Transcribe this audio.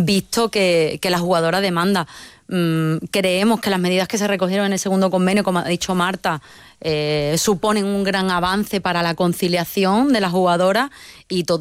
visto que la jugadora demanda. Creemos que las medidas que se recogieron en el segundo convenio, como ha dicho Marta, suponen un gran avance para la conciliación de la jugadora y todo